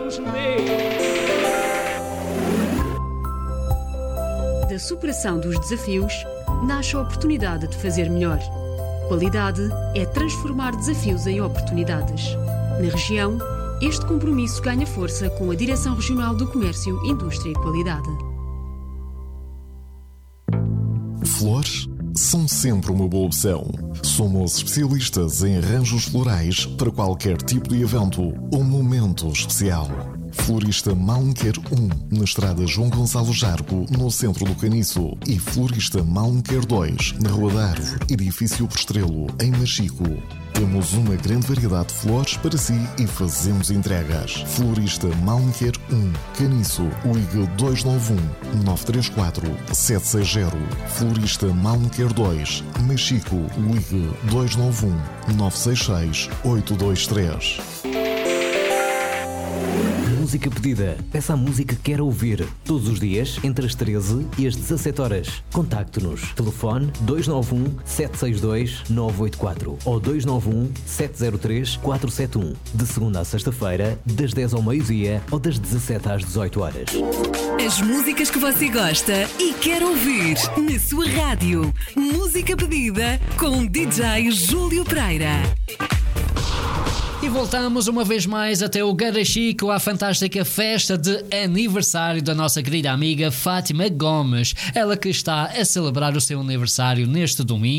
Da superação dos desafios, nasce a oportunidade de fazer melhor. Qualidade é transformar desafios em oportunidades. Na região, este compromisso ganha força com a Direção Regional do Comércio, Indústria e Qualidade. Flores são sempre uma boa opção. Somos especialistas em arranjos florais para qualquer tipo de evento ou momento especial. Florista Malmequer 1, na estrada João Gonçalo Jargo, no centro do Caniço. E Florista Malmequer 2, na Rua da Árvore, edifício Postrelo, em Machico. Temos uma grande variedade de flores para si e fazemos entregas. Florista Malmequer 1, Caniço, ligue 291-934-760. Florista Malmequer 2, Machico, ligue 291-966-823. Música pedida. Peça a música que quer ouvir. Todos os dias, entre as 13 e as 17 horas. Contacte-nos. Telefone 291-762-984 ou 291-703-471. De segunda a sexta-feira, das 10 ao meio-dia ou das 17 às 18 horas. As músicas que você gosta e quer ouvir na sua rádio. Música pedida com DJ Júlio Pereira. E voltamos uma vez mais até o Garachico, à fantástica festa de aniversário da nossa querida amiga Fátima Gomes. Ela que está a celebrar o seu aniversário neste domingo.